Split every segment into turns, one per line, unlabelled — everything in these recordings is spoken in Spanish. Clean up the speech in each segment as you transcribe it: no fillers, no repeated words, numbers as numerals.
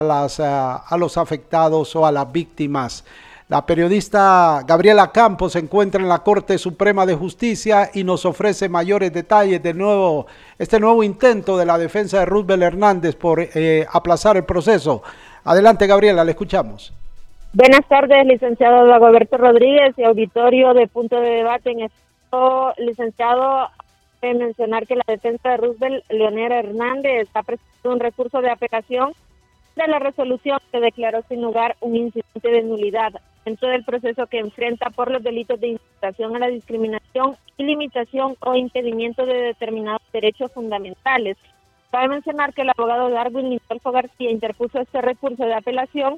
a los afectados o a las víctimas. La periodista Gabriela Campos se encuentra en la Corte Suprema de Justicia y nos ofrece mayores detalles de este nuevo intento de la defensa de Roosevelt Hernández por aplazar el proceso. Adelante, Gabriela, le escuchamos.
Buenas tardes, licenciado Dagoberto Rodríguez y auditorio de Punto de Debate. En esto, licenciado, mencionar que la defensa de Roosevelt Leonel Hernández está presentando un recurso de apelación de la resolución que declaró sin lugar un incidente de nulidad dentro del proceso que enfrenta por los delitos de incitación a la discriminación y limitación o impedimento de determinados derechos fundamentales. Cabe mencionar que el abogado Darwin Lindolfo García interpuso este recurso de apelación.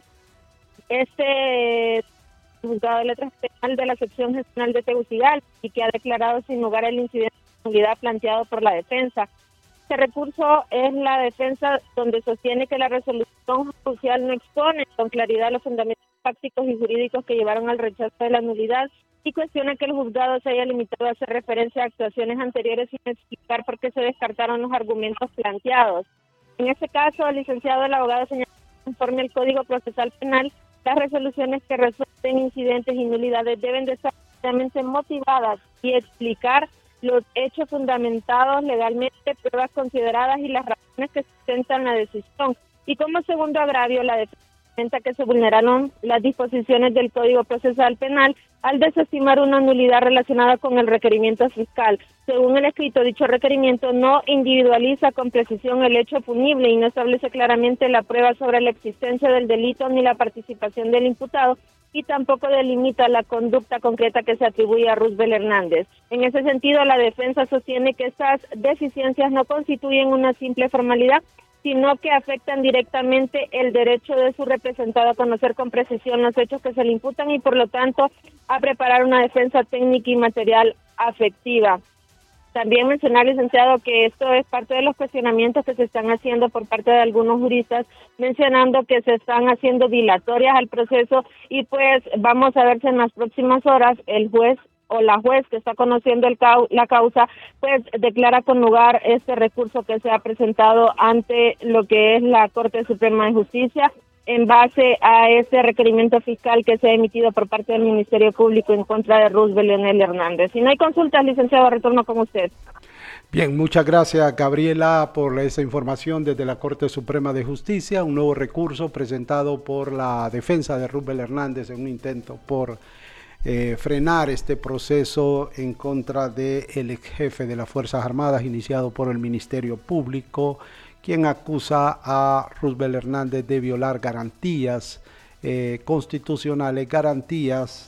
Juzgado de letras penal de la sección gestional de Tegucigalpa y que ha declarado sin lugar el incidente de nulidad planteado por la defensa. Este recurso es la defensa donde sostiene que la resolución judicial no expone con claridad los fundamentos fácticos y jurídicos que llevaron al rechazo de la nulidad y cuestiona que el juzgado se haya limitado a hacer referencia a actuaciones anteriores sin explicar por qué se descartaron los argumentos planteados. En este caso, el licenciado, el abogado señala que conforme al Código Procesal Penal, las resoluciones que resuelven incidentes y nulidades deben de estar realmente motivadas y explicar los hechos fundamentados legalmente, pruebas consideradas y las razones que sustentan la decisión. Y como segundo agravio, la defensa que se vulneraron las disposiciones del Código Procesal Penal al desestimar una nulidad relacionada con el requerimiento fiscal. Según el escrito, dicho requerimiento no individualiza con precisión el hecho punible y no establece claramente la prueba sobre la existencia del delito ni la participación del imputado, y tampoco delimita la conducta concreta que se atribuye a Roosevelt Hernández. En ese sentido, la defensa sostiene que estas deficiencias no constituyen una simple formalidad, sino que afectan directamente el derecho de su representado a conocer con precisión los hechos que se le imputan y, por lo tanto, a preparar una defensa técnica y material afectiva. También mencionar, licenciado, que esto es parte de los cuestionamientos que se están haciendo por parte de algunos juristas, mencionando que se están haciendo dilatorias al proceso y pues vamos a ver si en las próximas horas el juez o la juez que está conociendo la causa, pues declara con lugar este recurso que se ha presentado ante lo que es la Corte Suprema de Justicia en base a ese requerimiento fiscal que se ha emitido por parte del Ministerio Público en contra de Roosevelt Leonel Hernández. Si no hay consultas, licenciado, retorno con usted.
Bien, muchas gracias, Gabriela, por esa información desde la Corte Suprema de Justicia, un nuevo recurso presentado por la defensa de Roosevelt Hernández en un intento por frenar este proceso en contra del ex jefe de las Fuerzas Armadas iniciado por el Ministerio Público, quien acusa a Roosevelt Hernández de violar garantías constitucionales, garantías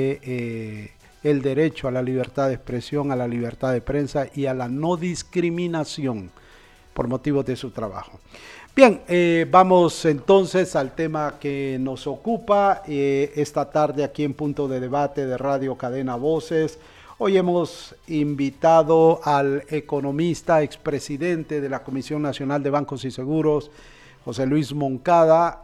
de el derecho a la libertad de expresión, a la libertad de prensa y a la no discriminación por motivos de su trabajo. Bien, vamos entonces al tema que nos ocupa esta tarde aquí en Punto de Debate de Radio Cadena Voces. Hoy hemos invitado al economista, expresidente de la Comisión Nacional de Bancos y Seguros, José Luis Moncada,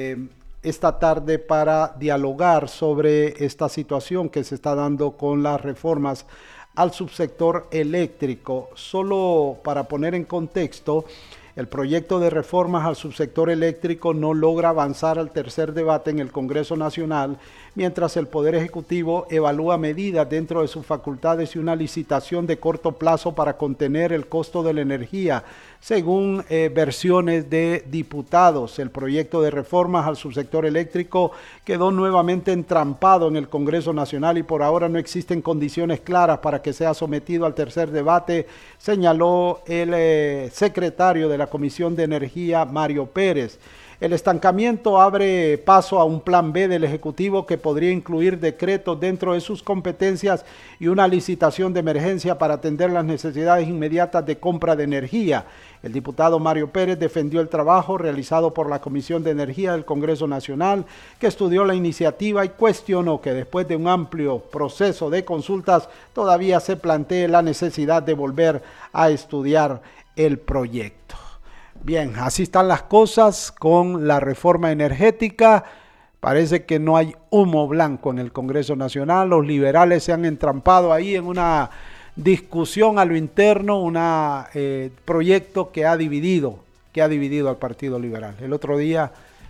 esta tarde para dialogar sobre esta situación que se está dando con las reformas al subsector eléctrico. Solo para poner en contexto, el proyecto de reformas al subsector eléctrico no logra avanzar al tercer debate en el Congreso Nacional, mientras el Poder Ejecutivo evalúa medidas dentro de sus facultades y una licitación de corto plazo para contener el costo de la energía. Según versiones de diputados, el proyecto de reformas al subsector eléctrico quedó nuevamente entrampado en el Congreso Nacional y por ahora no existen condiciones claras para que sea sometido al tercer debate, señaló el secretario de la Comisión de Energía, Mario Pérez. El estancamiento abre paso a un plan B del Ejecutivo que podría incluir decretos dentro de sus competencias y una licitación de emergencia para atender las necesidades inmediatas de compra de energía. El diputado Mario Pérez defendió el trabajo realizado por la Comisión de Energía del Congreso Nacional, que estudió la iniciativa y cuestionó que después de un amplio proceso de consultas todavía se plantee la necesidad de volver a estudiar el proyecto. Bien, así están las cosas con la reforma energética. Parece que no hay humo blanco en el Congreso Nacional. Los liberales se han entrampado ahí en una discusión a lo interno, un proyecto que ha dividido al Partido Liberal. El otro día